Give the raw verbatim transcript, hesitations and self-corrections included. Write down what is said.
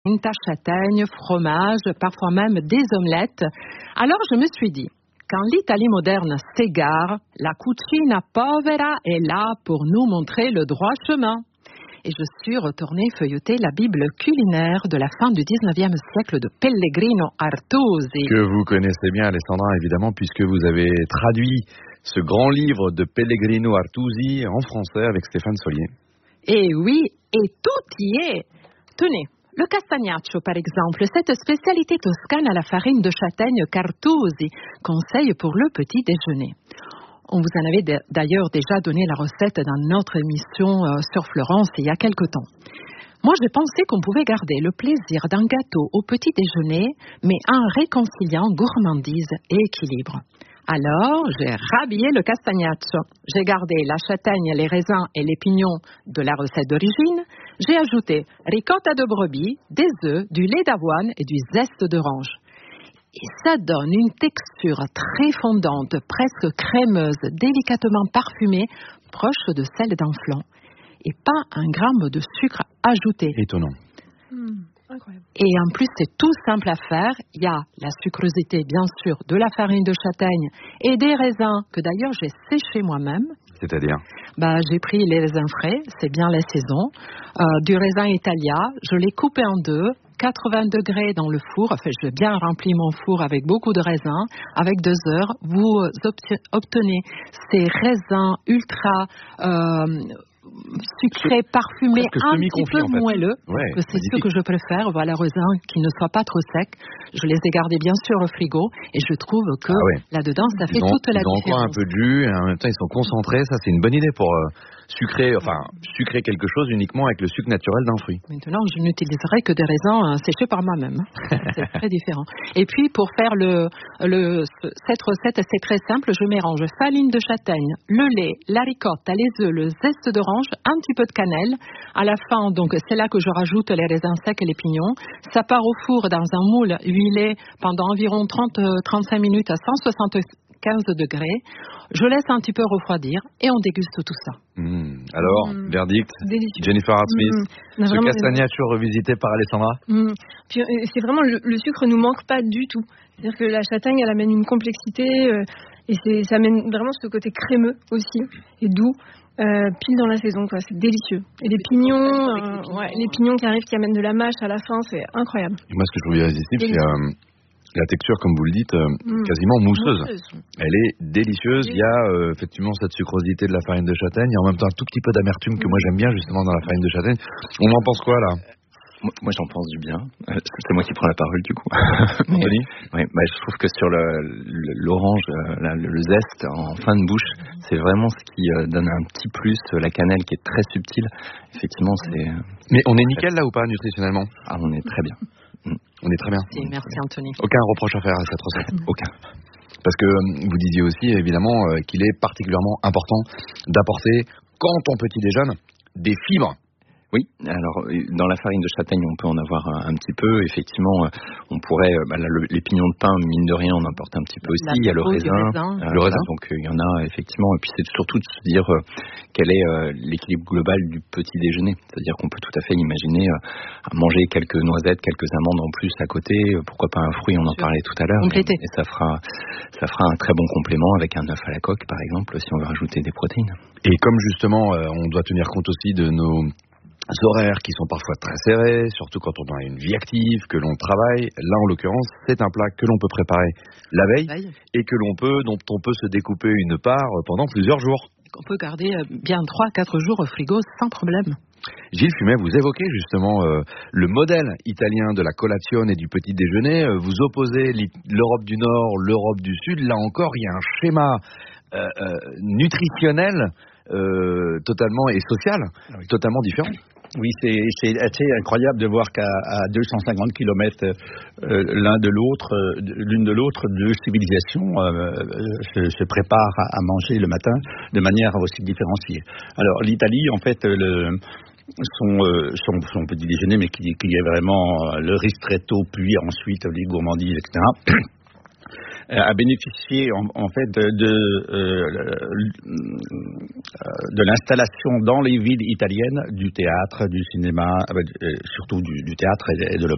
châtaigne, fromage, parfois même des omelettes. Alors je me suis dit, quand l'Italie moderne s'égare, la cucina povera est là pour nous montrer le droit chemin. Et je suis retournée feuilleter la Bible culinaire de la fin du dix-neuvième siècle de Pellegrino Artusi. Que vous connaissez bien, Alessandra, évidemment, puisque vous avez traduit ce grand livre de Pellegrino Artusi en français avec Stéphane Solier. Et oui, et tout y est. Tenez, le castagnaccio, par exemple, cette spécialité toscane à la farine de châtaigne Cartusi, conseil pour le petit déjeuner. On vous en avait d'ailleurs déjà donné la recette dans notre émission euh, sur Florence il y a quelque temps. Moi, j'ai pensé qu'on pouvait garder le plaisir d'un gâteau au petit déjeuner, mais en réconciliant gourmandise et équilibre. Alors, j'ai rhabillé le castagnaccio. J'ai gardé la châtaigne, les raisins et les pignons de la recette d'origine. J'ai ajouté ricotta de brebis, des œufs, du lait d'avoine et du zeste d'orange. Et ça donne une texture très fondante, presque crémeuse, délicatement parfumée, proche de celle d'un flan. Et pas un gramme de sucre ajouté. Étonnant. Mmh, incroyable. Et en plus, c'est tout simple à faire. Il y a la sucrosité, bien sûr, de la farine de châtaigne et des raisins que d'ailleurs j'ai séchés moi-même. C'est-à-dire bah, j'ai pris les raisins frais, c'est bien la saison, euh, du raisin Italia, je l'ai coupé en deux, quatre-vingts degrés dans le four, enfin je vais bien remplir mon four avec beaucoup de raisins, avec deux heures, vous obtenez ces raisins ultra euh, sucré, parfumé, un petit peu en fait. moelleux, ouais, que c'est ce que je préfère, voilà, raisin qui ne soit pas trop sec. Je les ai gardés bien sûr au frigo et je trouve que ah ouais. là-dedans ça ils fait ont, toute la ils ont différence. Encore un peu de jus et en même temps ils sont concentrés, ça c'est une bonne idée pour euh, sucrer, enfin sucrer quelque chose uniquement avec le sucre naturel d'un fruit. Maintenant je n'utiliserai que des raisins euh, séchés par moi-même, c'est très différent. Et puis pour faire le, le, cette recette c'est très simple, je mélange farine de châtaigne, le lait, la ricotta, les œufs, le zeste d'orange, un petit peu de cannelle. À la fin, donc, c'est là que je rajoute les raisins secs et les pignons. Ça part au four dans un moule huilé pendant environ trente à trente-cinq minutes à cent soixante-quinze degrés. Je laisse un petit peu refroidir et on déguste tout ça. Mmh. Alors, mmh. verdict, délicieux. Jennifer Hart-Smith, mmh. ce castagnaccio revisité par Alessandra. Mmh. Puis, c'est vraiment, le, le sucre ne nous manque pas du tout. C'est-à-dire que la châtaigne, elle amène une complexité euh, et c'est, ça amène vraiment ce côté crémeux aussi et doux. Euh, pile dans la saison, quoi. C'est délicieux. Et les pignons, euh, les, pignons ouais, les pignons qui arrivent, qui amènent de la mâche à la fin, c'est incroyable. Et moi, ce que je trouve irrésistible, c'est euh, la texture, comme vous le dites, euh, mmh. quasiment mousseuse. mousseuse. Elle est délicieuse. Il y a euh, effectivement cette sucrosité de la farine de châtaigne, et en même temps un tout petit peu d'amertume que moi j'aime bien justement dans la farine de châtaigne. On en pense quoi là? Moi, j'en pense du bien. C'est moi qui prends la parole, du coup. Oui. Oui, bah, je trouve que sur le, le, l'orange, le, le zeste en fin de bouche, c'est vraiment ce qui donne un petit plus. La cannelle qui est très subtile. Effectivement, c'est... Mais on est nickel là ou pas, nutritionnellement? Ah, on est très bien. On est très bien. Et merci, Anthony. Aucun reproche à faire à cette recette. Aucun. Parce que vous disiez aussi, évidemment, qu'il est particulièrement important d'apporter, quand on petit déjeune, des fibres. Oui, alors dans la farine de châtaigne, on peut en avoir un, un petit peu. Effectivement, on pourrait, bah, là, le, les pignons de pain, mine de rien, on en porte un petit peu aussi. La il y a le raisin, raisin. Euh, le voilà, raisin. donc il euh, y en a effectivement. Et puis c'est surtout de se dire euh, quel est euh, l'équilibre global du petit déjeuner. C'est-à-dire qu'on peut tout à fait imaginer euh, manger quelques noisettes, quelques amandes en plus à côté. Euh, pourquoi pas un fruit, on en parlait tout à l'heure. Compléter. Et, et ça fera, ça fera un très bon complément avec un œuf à la coque, par exemple, si on veut rajouter des protéines. Et comme justement, euh, on doit tenir compte aussi de nos horaires qui sont parfois très serrés, surtout quand on a une vie active, que l'on travaille. Là, en l'occurrence, c'est un plat que l'on peut préparer la veille, la veille. et que l'on peut, dont on peut se découper une part pendant plusieurs jours. Qu'on peut garder bien trois à quatre jours au frigo sans problème. Gilles Fumet, vous évoquez justement euh, le modèle italien de la colazione et du petit déjeuner. Euh, vous opposez l'Europe du Nord, l'Europe du Sud. Là encore, il y a un schéma euh, euh, nutritionnel euh, totalement et social, oui. totalement différent. Oui, c'est, c'est assez incroyable de voir qu'à à deux cent cinquante kilomètres euh, l'un de l'autre, euh, l'une de l'autre, deux civilisations euh, se, se préparent à, à manger le matin de manière aussi différenciée. Alors l'Italie, en fait, le, son, euh, son, son petit déjeuner, mais qui, qui est vraiment le ristretto, puis ensuite les gourmandises, et cetera a bénéficié en, en fait de, de, euh, de l'installation dans les villes italiennes du théâtre, du cinéma, euh, surtout du, du théâtre et de l'opéra.